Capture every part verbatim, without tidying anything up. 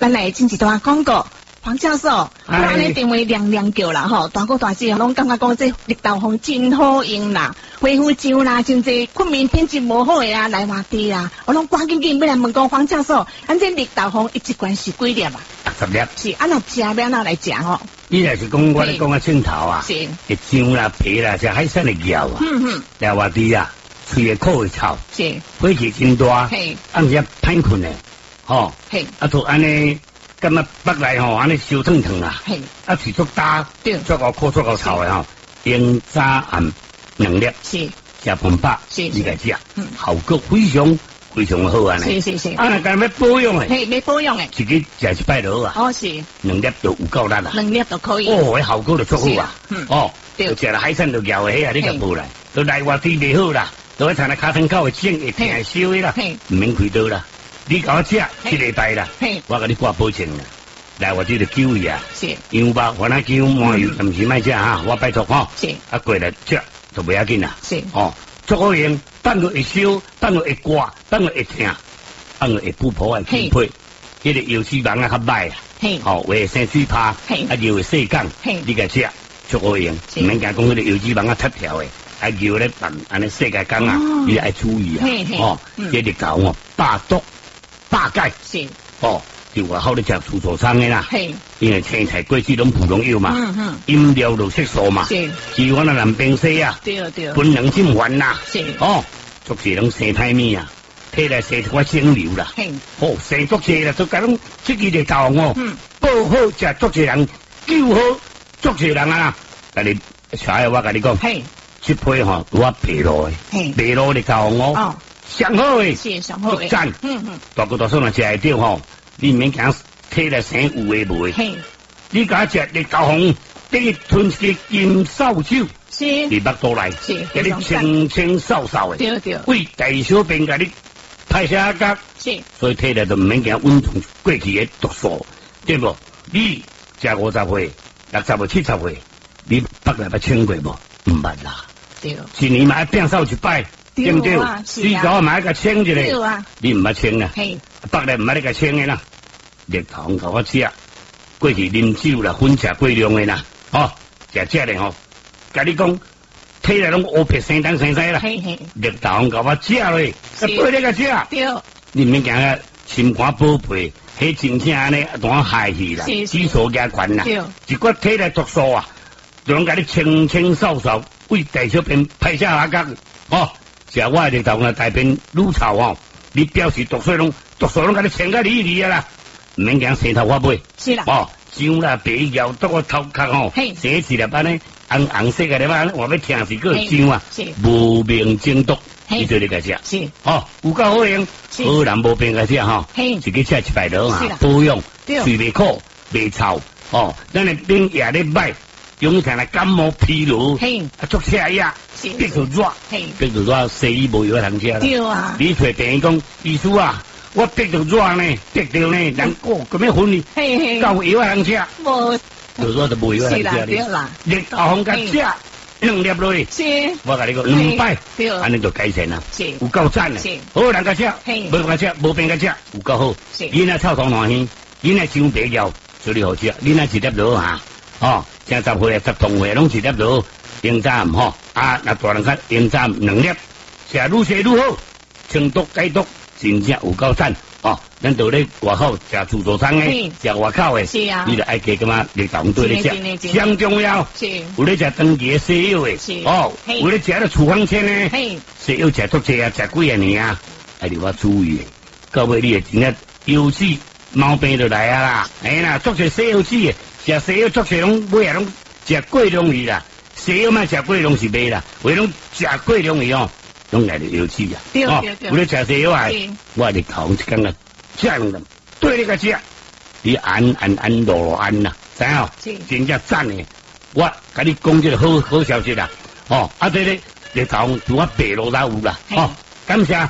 咱来进一段广告。黄教授，我安尼电话亮亮叫啦吼，大哥大姐拢感觉讲这绿豆风真好用啦，皮肤痒啦，真济困眠品质无好的啊，来话低啦，我拢赶紧紧要来问讲黄教授，咱这绿豆风一一罐是几粒啊？ 十粒。 是，啊那食要哪来食吼？ 你若是讲我咧讲啊镜头啊， 是， 会姜啦皮啦，食海鲜的药啊，嗯嗯，来话低啊，喙会苦会臭， 是， 火气真大， 嘿， 暗时歹困诶，吼，嘿，啊都安尼。咁啊，北来吼，安尼烧烫烫啦，啊，喙足大，足够苦足够臭的吼，用早暗两粒，是食饭饱，是你来食，嗯，效果非常非常好安尼，是是是，啊，那干要保养诶，嘿，要保养诶，自己食一摆落啊，哦是，两粒就有够力啦，两粒就可以，哦，迄效果就足好啊，嗯，哦，对，食了海参就咬诶，迄啊你就无来，都来外地袂好啦，都喺参那卡通口会整会疼会烧诶啦，唔免开刀啦。你甲我食一礼拜啦，我甲你挂保证啦。来，我这个九月啊，羊肉、番仔姜、麻油，唔是卖食哈，我拜托吼。是，啊过来食就袂要紧啦。是，哦，足好用，放落会烧，放落会刮，放落会疼，放落会补破坏筋皮。迄个油脂肪啊较歹啊，哦，会生水泡，啊油会细降，你甲食足好用，唔免讲讲迄个油脂肪啊脱条诶。啊油咧放安尼世界讲啊，你爱注意啊，哦，这绿豆哦，大毒。大概是哦，就外口咧食蔬菜餐的啦，因为青菜、果子拢补充药嘛，嗯嗯，饮料就色素嘛，是，是我那南冰西啊，对对，本能进烦啦，是，哦，足济人生歹物啊，体内生出我肿瘤啦，哦，生足济啦，就讲拢这个绿豆哦，嗯，保好食足济人，救好足济人啊，甲你小我甲你讲，嘿，这批吼我白路的，白路绿豆哦。上好诶，是上好诶，赞，嗯嗯，大哥大嫂若食会着吼，你唔免惊体内生有诶无诶，你甲食绿豆红，等于吞一个金扫帚，是，你腹肚内，是，给你清清扫扫诶，对对，为大小便甲你排下角，是，所以体内就唔免惊温存过去诶毒素，对不？你食五十岁、六十岁、七十岁，你腹内捌清过无？唔捌啦，对，一年嘛要变扫一摆。对不对？水果买个清一个，你唔捌清啊？北来唔捌你个清的啦。绿豆甲我食，过去啉酒啦，分食过量的啦，哦，食食咧吼。甲你讲，体内拢乌皮生东生西啦。绿豆甲我食咧，对你个食。对，你唔免惊啊，心肝宝贝，迄真正安尼当害去啦，指数加悬啦。一个体内毒素啊，就拢甲你清清扫扫，为大小便排下下角，哦。食我绿豆啊，大便愈臭哦！你表示毒素拢毒素拢甲你清个离离啊啦，唔免惊生头发尾。是啦，哦，姜啦、白药到我头壳吼，生一粒安尼红红色个咧嘛，我要听是个姜啊，无名中毒，你做你个食。是，哦，有够好用，好人无病个食吼，自己吃一百多啊，保养，水袂苦，袂臭，哦，咱诶冷夜咧歹。用起来感冒疲劳，啊，足车呀，鼻头热，鼻头热，西医无药通吃啦。对啊，你找病人讲，医师啊，我鼻头热呢，鼻头呢难过，咁样昏去，够药通吃。无，就说就无药通吃哩。绿豆红甲食，两粒落去。是，我甲你讲两摆，安尼就改善啦。是，有够赞嘞。好人甲食，无人甲食，无病甲食，有够好。是，你那臭汤暖气，你那姜白药，处理好食，你那一粒落哈。哦，正十岁、十同岁拢一粒落，用早唔吼，啊，那大人较用早两粒，食愈食愈好，清毒解毒，真正有够赞哦！咱到咧外口食自助餐诶，食外口诶，是啊，你就爱加个嘛绿豆对咧食，上重要，是，有咧食当季诶西药诶，哦，有咧食咧处方签诶，西药食足济啊，食几啊年啊，爱你我注意，到尾你诶真正腰子毛病就来啊啦，哎啦，足济西药子诶。食西药足侪拢买啊拢食过量去啦，西药嘛食过量是卖啦，为拢食过量去哦，拢来着药剂啊。对对对，有咧食西药啊，我咧头一工啊，这样的对你个食，你安安安乐乐安呐，知影？真正赞诶！我甲你讲这个好好消息啦，哦，啊对咧，日头同我白路都有啦，哦，感谢。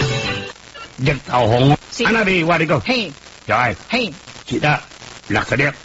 绿豆红，安那边我你讲，小爱，一粒六十粒，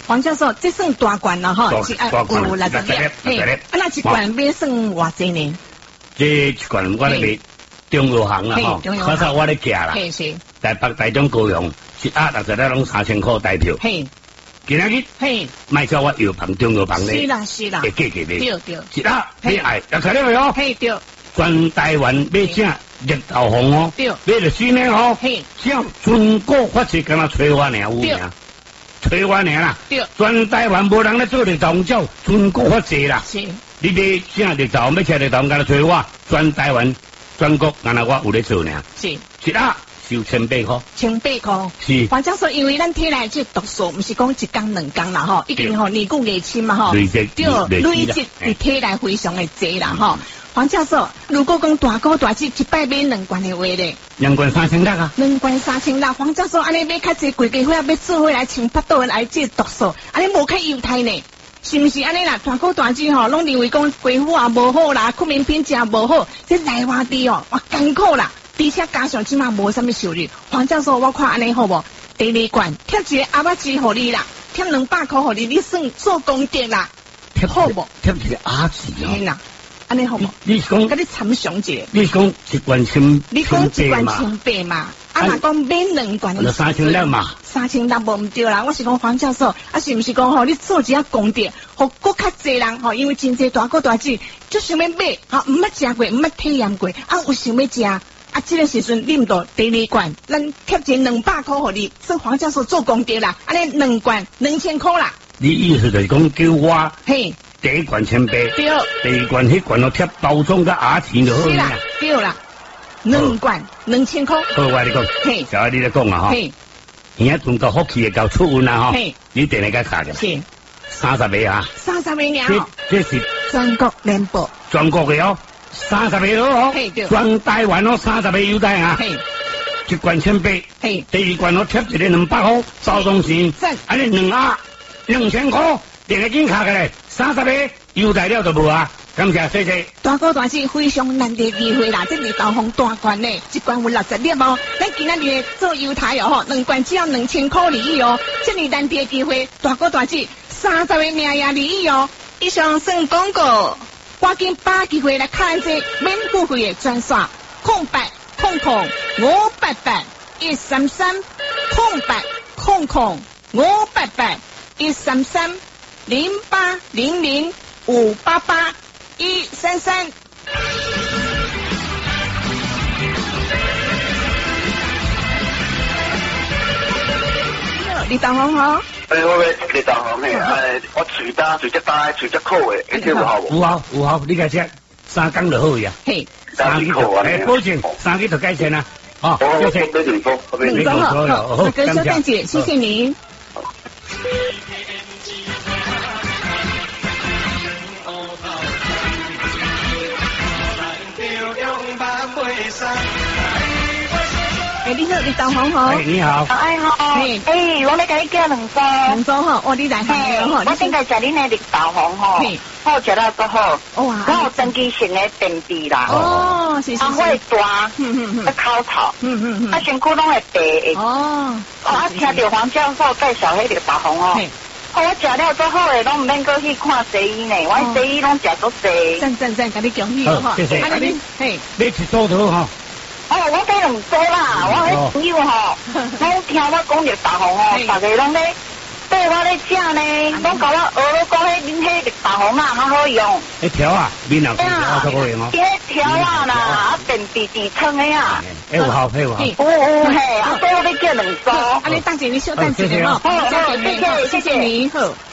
黄教授，这算大罐了哈，是啊，有六十粒，嘿，啊那一罐买算偌济呢？ 这一罐我咧卖中药行啊，吼，可是我咧价啦，台北、台中、高雄，一盒六十粒拢三千块台票。嘿，今仔日嘿，卖叫我药房、中药房咧， 是啦是啦， 会价格咧， 对对， 一盒你爱六十粒哦， 嘿对， 全台湾买正绿豆红哦，对，买了新的哦，嘿，像中国发起干那吹花鸟有名。吹我尔啦，全台湾无人咧做绿豆红叫全国发济啦。是，你买啥绿豆，要吃绿豆，干那吹我，全台湾全国，干那我有咧做尔。是，一盒收千八块。千八块。是。黄教授，因为咱体内这毒素，唔是讲一缸两缸啦，吼，已经吼年久月深嘛，吼，对，累积伫体内非常的济啦，吼。黄教授，如果讲大哥大姐一摆买两罐的话咧，两罐三千六啊，两罐三千六。黄教授，安尼买较济贵家伙要做回来清腹肚来这毒素，安尼无较犹太呢？是毋是安尼啦？大哥大姐吼，拢认为讲皮肤也无好啦，困眠品质也无好，这内外地哦，哇艰苦啦，而且加上即马无啥物收入。黄教授，我看安尼好无？第二罐贴一个阿巴鸡互你啦，贴两百块互你，你算做功德啦，好无？贴一个阿鸡哦。安尼好无？你是讲，甲你参详一下。你是讲一罐千，你讲一罐千八嘛？啊，若讲买两罐，就三千六嘛。三千六无唔对啦，我是讲黄教授，啊是毋是讲吼？你做一下功德，互搁较济人吼，因为真济大哥大姐就想要买，吼唔捌食过，唔捌体验过，啊有想要食，啊这个时阵啉到第二罐，咱贴一两百块互你，算黄教授做功德啦。安尼两罐两千块啦。你意思就是讲叫我嘿？第一罐千八，对，第二罐迄罐哦贴包装甲牙签就好啦。是啦，对啦，两罐两千块。好，我你讲，嘿，小爱你咧讲啊吼，嘿，现在中国福气会到出运啦吼，嘿，你定来甲卡嘅，是三十个啊，三十个鸟，这这是全国联播，全国嘅哦，三十个哦，嘿，对，全台湾哦三十个优待啊，嘿，一罐千八，嘿，第二罐我贴一个两百块，包装钱，安尼两盒两千块。定个紧卡起来，三十个优待了就无啊！感谢谢谢。大哥大姐非常难得机会啦，这是豆红大罐呢，一罐有六十粒哦。咱今仔日做优待哦吼，两罐只要两千块而已哦。这么难得机会，大哥大姐三十个名额而已哦。以上算广告，赶紧把机会来看这免付费的专线，空白空空五八八一三三，空白空空五八八一三三。零八零零五八八一三三。你豆红好？诶，我要你豆红嘿，诶，我嘴单嘴只单嘴只苦诶，一定有好无？有好有好，你家食三缸就好呀。嘿，三支苦啊，诶，保证三支就改善啦。哦，谢谢。两方，两方好，好，跟肖蛋姐，谢谢您。哎，你好，你豆红好。哎，你好。哎好。哎，哎，我来给你叫两包。两包吼，哦，你来行了吼。我顶个食恁的绿豆红吼，好食了都好。哇。我有长期性的便秘啦。哦，是是是。啊，会大，嗯嗯嗯，口臭，嗯嗯嗯，啊，身躯拢会白。哦。啊，听到黄教授介绍迄绿豆红哦。我食了最好诶，拢唔免过去看西医呢，我西医拢食足济。赞赞赞，甲你恭喜哈！谢谢。啊，你嘿，你一组头哈？哦，我买两组啦，我迄朋友吼，拢听我讲绿豆红哦，大家拢咧对我咧食呢，拢甲我学了讲迄恁迄绿豆红啊，较好用。迄条啊，面头条都好用哦。迄条啊啦，啊便秘治疮诶啊。迄有效，迄有效。有有嘿，啊，所以我要叫两组。啊，你大姐你稍等一下吼，好，谢谢谢谢谢谢你好。